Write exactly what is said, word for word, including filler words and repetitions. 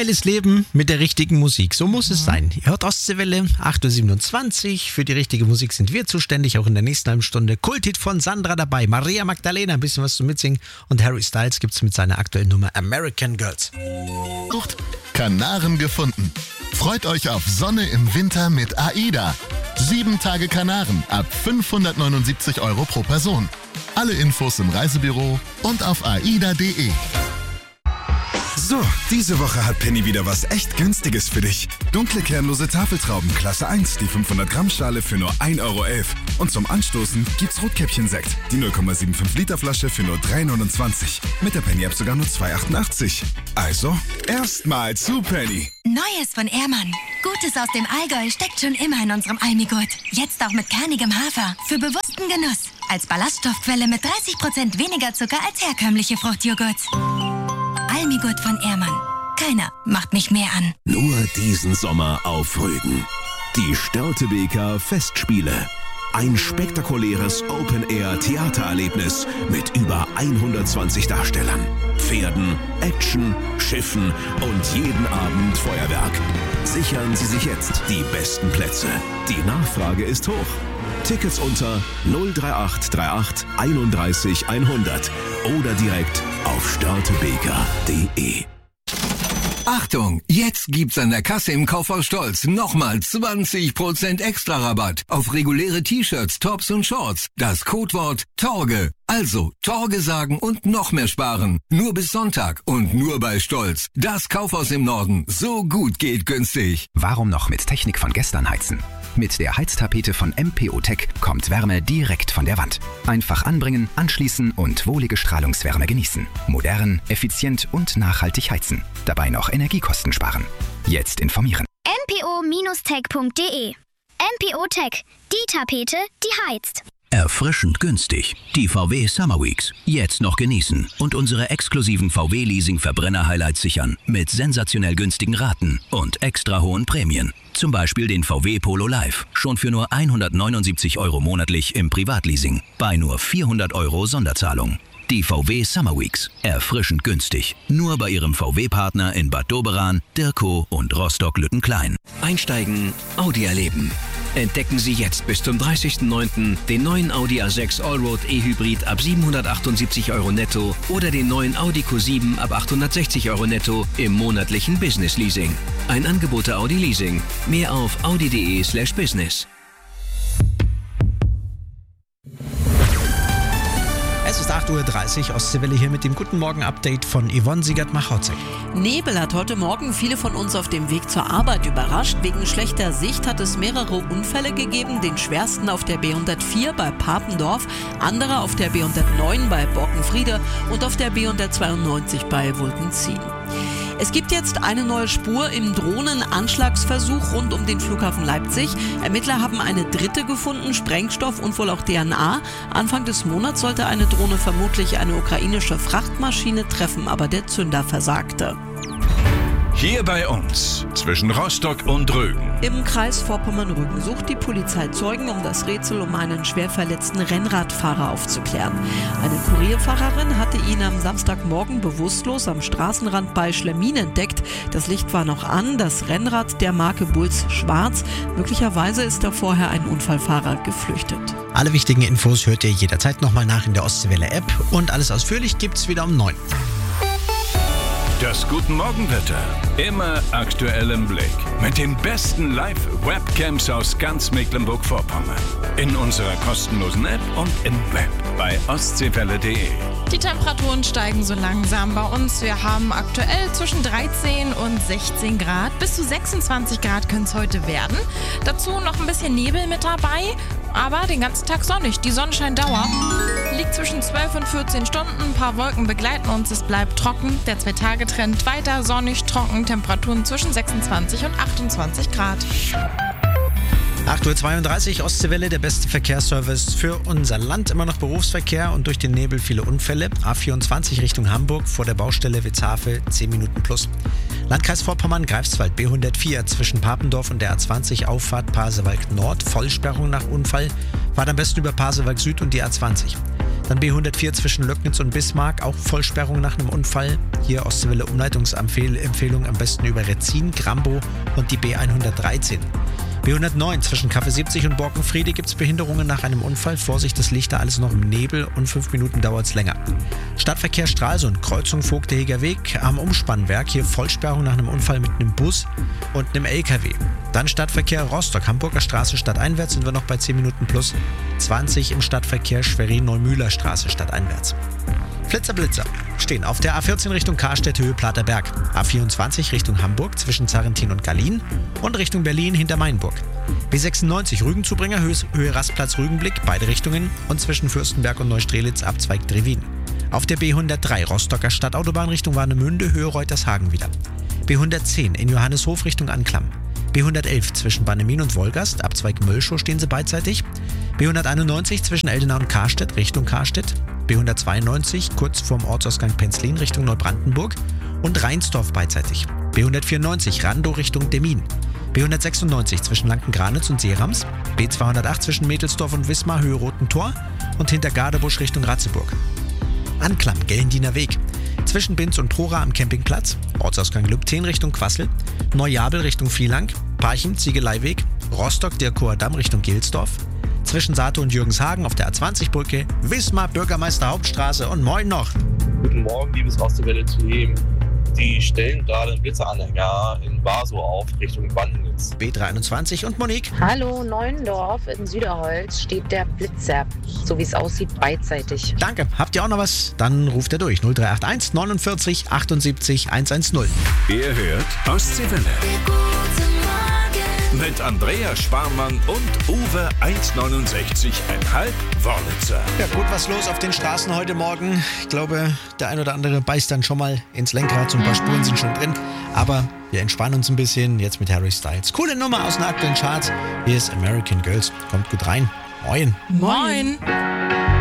Geiles Leben mit der richtigen Musik. So muss es sein. Ihr hört Ostseewelle, acht Uhr siebenundzwanzig. Für die richtige Musik sind wir zuständig, auch in der nächsten halben Stunde. Kulthit von Sandra dabei, Maria Magdalena, ein bisschen was zu mitsingen. Und Harry Styles gibt's mit seiner aktuellen Nummer American Girls. Sucht Kanaren gefunden. Freut euch auf Sonne im Winter mit AIDA. Sieben Tage Kanaren ab fünfhundertneunundsiebzig Euro pro Person. Alle Infos im Reisebüro und auf aida punkt de. So, diese Woche hat Penny wieder was echt Günstiges für dich. Dunkle kernlose Tafeltrauben Klasse eins, die fünfhundert Gramm Schale für nur ein Euro elf. Und zum Anstoßen gibt's Rotkäppchen-Sekt, die null Komma fünfundsiebzig Liter Flasche für nur drei neunundzwanzig. Mit der Penny-App sogar nur zwei achtundachtzig. Also, erstmal zu Penny. Neues von Ehrmann. Gutes aus dem Allgäu steckt schon immer in unserem Almigurt. Jetzt auch mit kernigem Hafer. Für bewussten Genuss. Als Ballaststoffquelle mit dreißig Prozent weniger Zucker als herkömmliche Fruchtjoghurts. Almigurt von Ehrmann. Keiner macht mich mehr an. Nur diesen Sommer auf Rügen. Die Störtebeker Festspiele. Ein spektakuläres Open-Air-Theatererlebnis mit über hundertzwanzig Darstellern, Pferden, Action, Schiffen und jeden Abend Feuerwerk. Sichern Sie sich jetzt die besten Plätze. Die Nachfrage ist hoch. Tickets unter null drei acht drei acht einunddreißig hundert oder direkt auf störtebeker punkt de. Achtung, jetzt gibt's an der Kasse im Kaufhaus Stolz nochmal zwanzig Prozent extra Rabatt auf reguläre T-Shirts, Tops und Shorts. Das Codewort Torge. Also Torge sagen und noch mehr sparen. Nur bis Sonntag und nur bei Stolz. Das Kaufhaus im Norden. So gut geht günstig. Warum noch mit Technik von gestern heizen? Mit der Heiztapete von M P O Tech kommt Wärme direkt von der Wand. Einfach anbringen, anschließen und wohlige Strahlungswärme genießen. Modern, effizient und nachhaltig heizen. Dabei noch Energiekosten sparen. Jetzt informieren. m p o Bindestrich tech punkt de. M P O Tech. Die Tapete, die heizt. Erfrischend günstig. Die V W Summer Weeks. Jetzt noch genießen und unsere exklusiven V W-Leasing-Verbrenner-Highlights sichern. Mit sensationell günstigen Raten und extra hohen Prämien. Zum Beispiel den V W Polo Live. Schon für nur hundertneunundsiebzig Euro monatlich im Privatleasing. Bei nur vierhundert Euro Sonderzahlung. Die V W Summer Weeks. Erfrischend günstig. Nur bei Ihrem V W-Partner in Bad Doberan, Dirkow und Rostock-Lüttenklein. Einsteigen, Audi erleben. Entdecken Sie jetzt bis zum dreißigsten neunten den neuen Audi A sechs Allroad E-Hybrid ab siebenhundertachtundsiebzig Euro netto oder den neuen Audi Q sieben ab achthundertsechzig Euro netto im monatlichen Business Leasing. Ein Angebot der Audi Leasing. Mehr auf audi punkt de slash business. Es ist acht Uhr dreißig, Ostseewelle hier mit dem Guten Morgen-Update von Yvonne Siegert-Machotzek. Nebel hat heute Morgen viele von uns auf dem Weg zur Arbeit überrascht. Wegen schlechter Sicht hat es mehrere Unfälle gegeben. Den schwersten auf der B hundertvier bei Papendorf, andere auf der B hundertneun bei Borkenfriede und auf der B hundertzweiundneunzig bei Wultenzien. Es gibt jetzt eine neue Spur im Drohnenanschlagsversuch rund um den Flughafen Leipzig. Ermittler haben eine dritte gefunden, Sprengstoff und wohl auch D N A. Anfang des Monats sollte eine Drohne vermutlich eine ukrainische Frachtmaschine treffen, aber der Zünder versagte. Hier bei uns, zwischen Rostock und Rügen. Im Kreis Vorpommern-Rügen sucht die Polizei Zeugen, um das Rätsel um einen schwer verletzten Rennradfahrer aufzuklären. Eine Kurierfahrerin hatte ihn am Samstagmorgen bewusstlos am Straßenrand bei Schlemmin entdeckt. Das Licht war noch an, das Rennrad der Marke Bulls schwarz. Möglicherweise ist da vorher ein Unfallfahrer geflüchtet. Alle wichtigen Infos hört ihr jederzeit nochmal nach in der Ostseewelle-App und alles ausführlich gibt's wieder um neun. Das Guten Morgenwetter. Immer aktuell im Blick. Mit den besten Live-Webcams aus ganz Mecklenburg-Vorpommern. In unserer kostenlosen App und im Web bei ostseewelle punkt de. Die Temperaturen steigen so langsam bei uns. Wir haben aktuell zwischen dreizehn und sechzehn Grad. Bis zu sechsundzwanzig Grad können es heute werden. Dazu noch ein bisschen Nebel mit dabei, aber den ganzen Tag sonnig. Die Sonnenscheindauer liegt zwischen zwölf und vierzehn Stunden. Ein paar Wolken begleiten uns. Es bleibt trocken. Der Zwei-Tage-Trend weiter sonnig, trocken. Temperaturen zwischen sechsundzwanzig und achtundzwanzig Grad. acht Uhr zweiunddreißig, Ostseewelle, der beste Verkehrsservice für unser Land. Immer noch Berufsverkehr und durch den Nebel viele Unfälle. A vierundzwanzig Richtung Hamburg vor der Baustelle Witzhafe, zehn Minuten plus. Landkreis Vorpommern, Greifswald, B hundertvier zwischen Papendorf und der A zwanzig, Auffahrt Pasewalk Nord, Vollsperrung nach Unfall. Fahrt am besten über Pasewalk Süd und die A zwanzig. Dann B hundertvier zwischen Löcknitz und Bismarck, auch Vollsperrung nach einem Unfall. Hier Ostseewelle Umleitungsempfehlung am besten über Retzin, Grambo und die B hundertdreizehn. B hundertneun zwischen Kaffee siebzig und Borkenfriede gibt es Behinderungen nach einem Unfall. Vorsicht, das liegt da alles noch im Nebel und fünf Minuten dauert es länger. Stadtverkehr Stralsund, Kreuzung Vogteheger Weg am Umspannwerk. Hier Vollsperrung nach einem Unfall mit einem Bus und einem L K W. Dann Stadtverkehr Rostock, Hamburger Straße stadteinwärts sind wir noch bei zehn Minuten plus. zwanzig im Stadtverkehr Schwerin-Neumühler Straße stadteinwärts. Flitzer Blitzer stehen auf der A vierzehn Richtung Karstedt, Höhe Platerberg. A vierundzwanzig Richtung Hamburg zwischen Zarrentin und Gallien und Richtung Berlin hinter Mainburg. B sechsundneunzig Rügenzubringer, Höhe, Höhe Rastplatz Rügenblick, beide Richtungen und zwischen Fürstenberg und Neustrelitz Abzweig Drewin. Auf der B hundertdrei Rostocker Stadtautobahn Richtung Warnemünde, Höhe Reutershagen wieder. B hundertzehn in Johanneshof Richtung Anklam. B hundertelf zwischen Bannemin und Wolgast, Abzweig Mölschow stehen sie beidseitig. B hunderteinundneunzig zwischen Eldenau und Karstedt Richtung Karstedt. B hundertzweiundneunzig kurz vorm Ortsausgang Penzlin Richtung Neubrandenburg und Rheinsdorf beidseitig. B hundertvierundneunzig Randow Richtung Demmin. B hundertsechsundneunzig zwischen Lanken-Granitz und Seerams. B zweihundertacht zwischen Mädelsdorf und Wismar, Höhe Roten Tor und hinter Gardebusch Richtung Ratzeburg. Anklam, Gellendiener Weg. Zwischen Binz und Prora am Campingplatz, Ortsausgang Lübten Richtung Quassel, Neujabel Richtung Vielang, Parchim, Ziegeleiweg, Rostock, Dirkower Damm Richtung Gilsdorf, zwischen Sato und Jürgenshagen auf der A zwanzig Brücke, Wismar, Bürgermeister Hauptstraße und moin noch. Guten Morgen, liebes Ostseewelle Team. Die stellen gerade einen Blitzeranhänger in Barsow auf, Richtung Bannitz. B dreihunderteinundzwanzig und Monique. Hallo, Neuendorf in Süderholz steht der Blitzer, so wie es aussieht, beidseitig. Danke. Habt ihr auch noch was? Dann ruft er durch. null drei acht eins neunundvierzig achtundsiebzig hundertzehn. Ihr hört Ostseewelle. Mit Andrea Sparmann und Uwe eins neunundsechzig Komma fünf Wörlitzer. Ja, gut was los auf den Straßen heute Morgen. Ich glaube, der ein oder andere beißt dann schon mal ins Lenkrad. So ein paar Spuren sind schon drin. Aber wir entspannen uns ein bisschen jetzt mit Harry Styles. Coole Nummer aus den aktuellen Charts. Hier ist American Girls. Kommt gut rein. Moin. Moin.